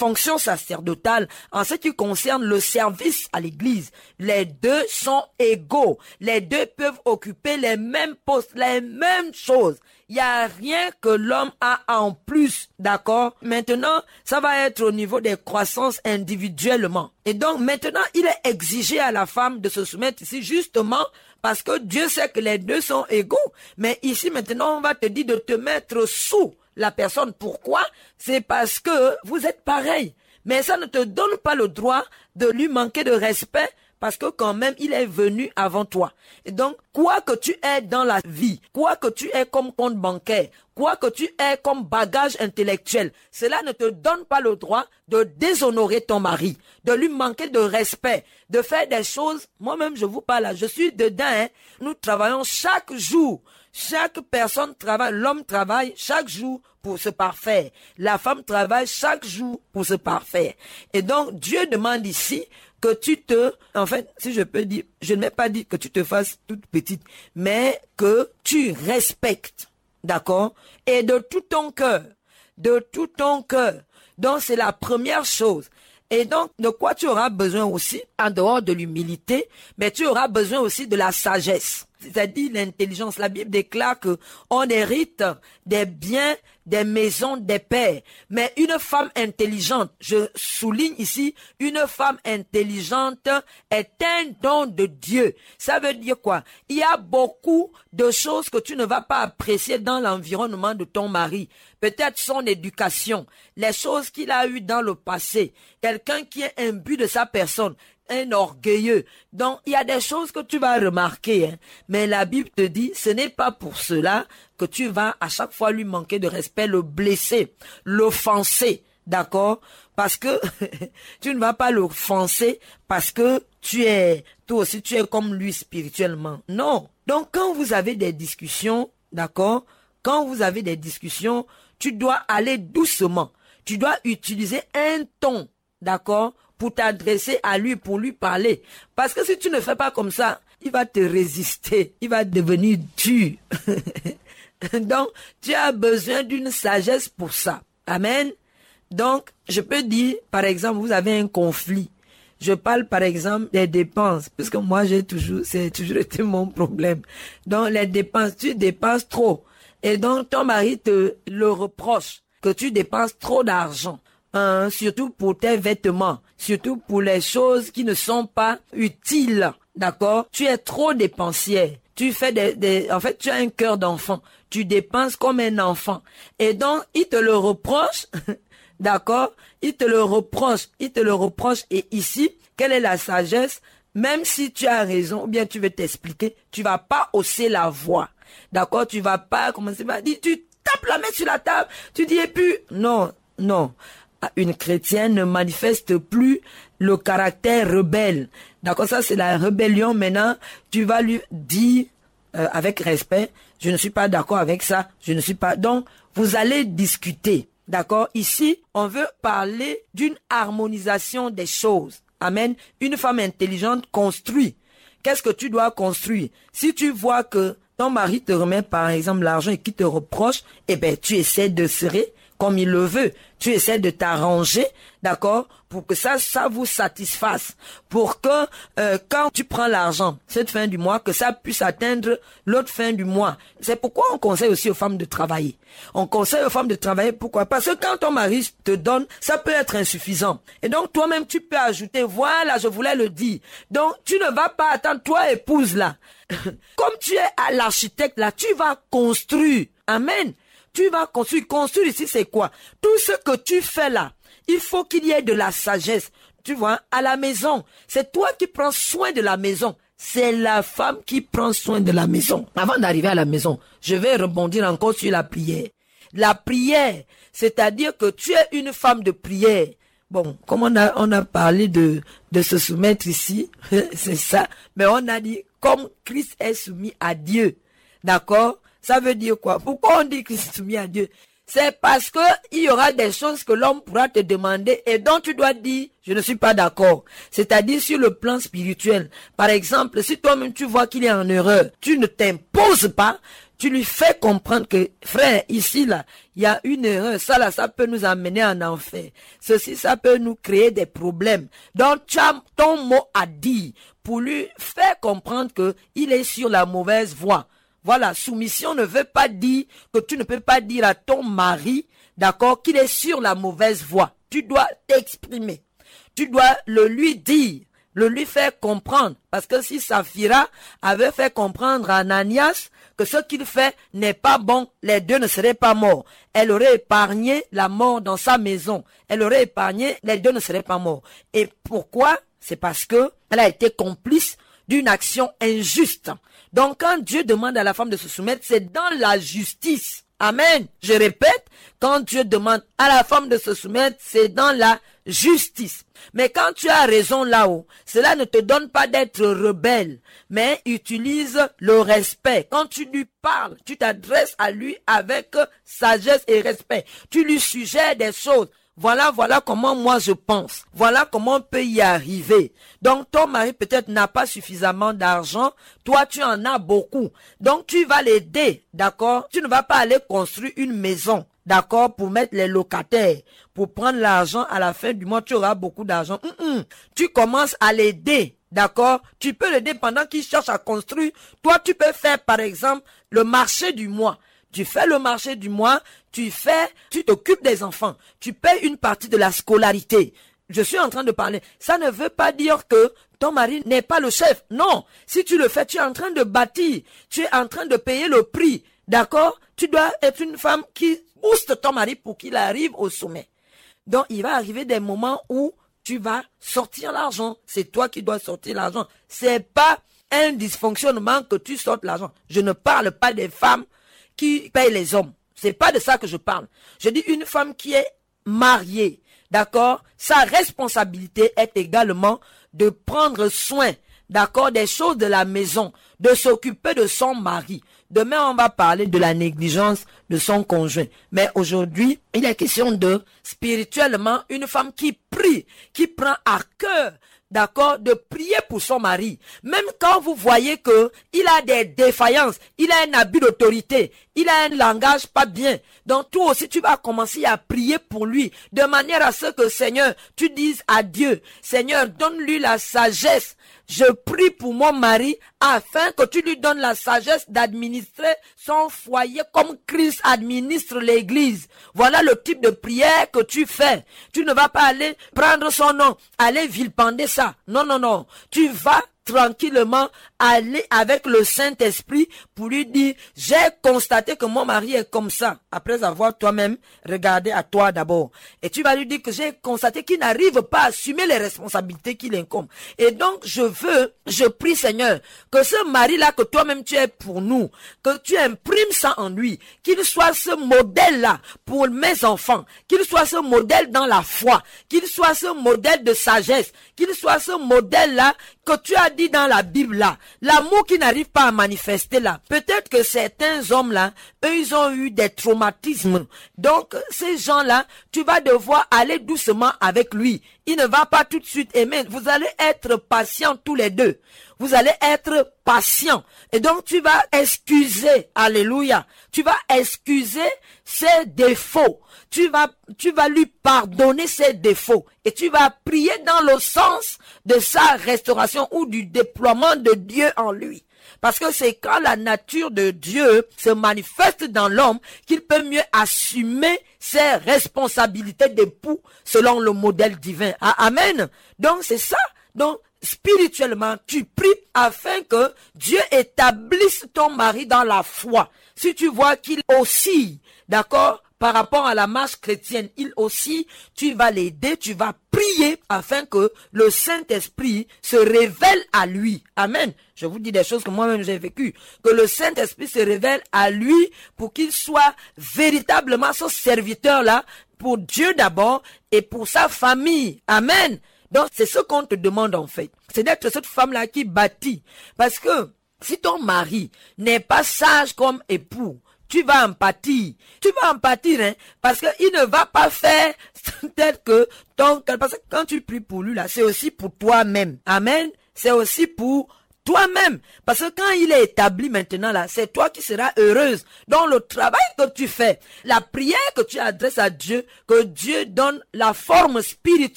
fonction sacerdotale, en ce qui concerne le service à l'église, les deux sont égaux. Les deux peuvent occuper les mêmes postes, les mêmes choses. Il n'y a rien que l'homme a en plus, d'accord? Maintenant, ça va être au niveau des croissances individuellement. Et donc, maintenant, il est exigé à la femme de se soumettre ici, justement, parce que Dieu sait que les deux sont égaux. Mais ici, maintenant, on va te dire de te mettre sous la personne. Pourquoi? C'est parce que vous êtes pareil. Mais ça ne te donne pas le droit de lui manquer de respect, parce que quand même, il est venu avant toi. Et donc, quoi que tu aies dans la vie, quoi que tu aies comme compte bancaire, quoi que tu aies comme bagage intellectuel, cela ne te donne pas le droit de déshonorer ton mari, de lui manquer de respect, de faire des choses. Moi-même, je vous parle là, je suis dedans, hein. Nous travaillons chaque jour. Chaque personne travaille, l'homme travaille chaque jour pour se parfaire. La femme travaille chaque jour pour se parfaire. Et donc, Dieu demande ici que tu te, en fait, si je peux dire, je ne vais pas dire que tu te fasses toute petite, mais que tu respectes, d'accord? Et de tout ton cœur, de tout ton cœur. Donc, c'est la première chose. Et donc, de quoi tu auras besoin aussi, en dehors de l'humilité, mais tu auras besoin aussi de la sagesse. C'est-à-dire l'intelligence. La Bible déclare que on hérite des biens, des maisons, des pères. Mais une femme intelligente, je souligne ici, une femme intelligente est un don de Dieu. Ça veut dire quoi? Il y a beaucoup de choses que tu ne vas pas apprécier dans l'environnement de ton mari. Peut-être son éducation, les choses qu'il a eues dans le passé, quelqu'un qui est imbu de sa personne, un orgueilleux. Donc, il y a des choses que tu vas remarquer, hein. Mais la Bible te dit, ce n'est pas pour cela que tu vas à chaque fois lui manquer de respect, le blesser, l'offenser, d'accord? Parce que tu ne vas pas l'offenser parce que toi aussi, tu es comme lui spirituellement. Non. Donc, quand vous avez des discussions, d'accord? Quand vous avez des discussions, tu dois aller doucement. Tu dois utiliser un ton, d'accord? Pour t'adresser à lui, pour lui parler. Parce que si tu ne fais pas comme ça, il va te résister. Il va devenir dur. Donc, tu as besoin d'une sagesse pour ça. Amen. Donc, je peux dire, par exemple, vous avez un conflit. Je parle, par exemple, des dépenses. Parce que moi, c'est toujours été mon problème. Donc, les dépenses, tu dépenses trop. Et donc, ton mari te le reproche que tu dépenses trop d'argent. Surtout pour tes vêtements, surtout pour les choses qui ne sont pas utiles, d'accord? Tu es trop dépensière. Tu fais en fait, tu as un cœur d'enfant. Tu dépenses comme un enfant. Et donc, il te le reproche, d'accord? Il te le reproche. Et ici, quelle est la sagesse? Même si tu as raison, ou bien tu veux t'expliquer, tu vas pas hausser la voix. D'accord? Tu vas pas commencer à dire, tu tapes la main sur la table, tu dis, et puis, non. Une chrétienne ne manifeste plus le caractère rebelle. D'accord, ça c'est la rébellion. Maintenant, tu vas lui dire avec respect, je ne suis pas d'accord avec ça, je ne suis pas... Donc, vous allez discuter. D'accord, ici, on veut parler d'une harmonisation des choses. Amen. Une femme intelligente construit. Qu'est-ce que tu dois construire? Si tu vois que ton mari te remet par exemple l'argent et qu'il te reproche, eh ben tu essaies de serrer comme il le veut. Tu essaies de t'arranger, d'accord, pour que ça vous satisfasse. Pour que quand tu prends l'argent, cette fin du mois, que ça puisse atteindre l'autre fin du mois. C'est pourquoi on conseille aussi aux femmes de travailler. On conseille aux femmes de travailler, pourquoi? Parce que quand ton mari te donne, ça peut être insuffisant. Et donc toi-même, tu peux ajouter, voilà, je voulais le dire. Donc tu ne vas pas attendre, toi épouse là. Comme tu es à l'architecte là, tu vas construire. Amen. Tu vas construire. Construire ici, c'est quoi? Tout ce que tu fais là, il faut qu'il y ait de la sagesse. Tu vois, à la maison, c'est toi qui prends soin de la maison. C'est la femme qui prend soin de la maison. Avant d'arriver à la maison, je vais rebondir encore sur la prière. La prière, c'est-à-dire que tu es une femme de prière. Bon, comme on a parlé de se soumettre ici, c'est ça. Mais on a dit, comme Christ est soumis à Dieu. D'accord? Ça veut dire quoi? Pourquoi on dit Christ est soumis à Dieu? C'est parce que il y aura des choses que l'homme pourra te demander et dont tu dois dire, je ne suis pas d'accord. C'est-à-dire sur le plan spirituel. Par exemple, si toi-même tu vois qu'il est en erreur, tu ne t'imposes pas, tu lui fais comprendre que, frère, ici, là, il y a une erreur. Ça, là, ça peut nous amener en enfer. Ceci, ça peut nous créer des problèmes. Donc, tu as ton mot à dire pour lui faire comprendre que il est sur la mauvaise voie. Voilà, soumission ne veut pas dire que tu ne peux pas dire à ton mari, d'accord, qu'il est sur la mauvaise voie. Tu dois t'exprimer. Tu dois le lui dire, le lui faire comprendre. Parce que si Saphira avait fait comprendre à Ananias que ce qu'il fait n'est pas bon, les deux ne seraient pas morts. Elle aurait épargné la mort dans sa maison. Elle aurait épargné, les deux ne seraient pas morts. Et pourquoi? C'est parce que elle a été complice d'une action injuste. Donc quand Dieu demande à la femme de se soumettre, c'est dans la justice. Amen. Je répète, quand Dieu demande à la femme de se soumettre, c'est dans la justice. Mais quand tu as raison là-haut, cela ne te donne pas d'être rebelle, mais utilise le respect. Quand tu lui parles, tu t'adresses à lui avec sagesse et respect. Tu lui suggères des choses. Voilà comment moi je pense. Voilà comment on peut y arriver. Donc ton mari peut-être n'a pas suffisamment d'argent. Toi tu en as beaucoup. Donc tu vas l'aider, d'accord? Tu ne vas pas aller construire une maison, d'accord, pour mettre les locataires, pour prendre l'argent à la fin du mois. Tu auras beaucoup d'argent. Tu commences à l'aider, d'accord? Tu peux l'aider pendant qu'il cherche à construire. Toi tu peux faire par exemple le marché du mois. Tu fais le marché du mois, tu t'occupes des enfants, tu payes une partie de la scolarité. Je suis en train de parler. Ça ne veut pas dire que ton mari n'est pas le chef. Non. Si tu le fais, tu es en train de bâtir. Tu es en train de payer le prix. D'accord? Tu dois être une femme qui booste ton mari pour qu'il arrive au sommet. Donc, il va arriver des moments où tu vas sortir l'argent. C'est toi qui dois sortir l'argent. C'est pas un dysfonctionnement que tu sortes l'argent. Je ne parle pas des femmes qui paye les hommes. C'est pas de ça que je parle. Je dis une femme qui est mariée, d'accord? Sa responsabilité est également de prendre soin, d'accord, des choses de la maison, de s'occuper de son mari. Demain, on va parler de la négligence de son conjoint. Mais aujourd'hui, il est question de, spirituellement, une femme qui prie, qui prend à cœur, d'accord, de prier pour son mari. Même quand vous voyez que il a des défaillances, il a un abus d'autorité, il a un langage pas bien. Donc toi aussi, tu vas commencer à prier pour lui, de manière à ce que, Seigneur, tu dises à Dieu, Seigneur, donne-lui la sagesse. Je prie pour mon mari afin que tu lui donnes la sagesse d'administrer son foyer comme Christ administre l'église. Voilà le type de prière que tu fais. Tu ne vas pas aller prendre son nom, aller vilipender ça. Non, non, non. Tu vas tranquillement aller avec le Saint-Esprit pour lui dire, j'ai constaté que mon mari est comme ça, après avoir toi-même regardé à toi d'abord. Et tu vas lui dire que j'ai constaté qu'il n'arrive pas à assumer les responsabilités qu'il incombe. Et donc, je prie Seigneur, que ce mari-là que toi-même tu es pour nous, que tu imprimes ça en lui, qu'il soit ce modèle-là pour mes enfants, qu'il soit ce modèle dans la foi, qu'il soit ce modèle de sagesse, qu'il soit ce modèle-là que tu as dit dans la Bible là, l'amour qui n'arrive pas à manifester là. Peut-être que certains hommes là, eux ils ont eu des traumatismes. Donc ces gens là, tu vas devoir aller doucement avec lui. Il ne va pas tout de suite aimer. Vous allez être patients tous les deux. Vous allez être patients. Et donc tu vas excuser, alléluia. Tu vas excuser ses défauts. Tu vas lui pardonner ses défauts. Et tu vas prier dans le sens de sa restauration ou du déploiement de Dieu en lui. Parce que c'est quand la nature de Dieu se manifeste dans l'homme qu'il peut mieux assumer ses responsabilités d'époux selon le modèle divin. Amen. Donc c'est ça. Donc spirituellement, tu pries afin que Dieu établisse ton mari dans la foi. Si tu vois qu'il oscille, d'accord, par rapport à la marche chrétienne, il aussi, tu vas l'aider, tu vas prier afin que le Saint-Esprit se révèle à lui. Amen. Je vous dis des choses que moi-même j'ai vécues. Que le Saint-Esprit se révèle à lui pour qu'il soit véritablement ce serviteur-là pour Dieu d'abord et pour sa famille. Amen. Donc c'est ce qu'on te demande en fait. C'est d'être cette femme-là qui bâtit. Parce que si ton mari n'est pas sage comme époux, tu vas en pâtir. Tu vas en pâtir, hein, parce qu'il ne va pas faire peut-être que parce que quand tu pries pour lui, là, c'est aussi pour toi-même. Amen. C'est aussi pour toi-même. Parce que quand il est établi maintenant là, c'est toi qui seras heureuse. Donc le travail que tu fais, la prière que tu adresses à Dieu, que Dieu donne la forme spirituelle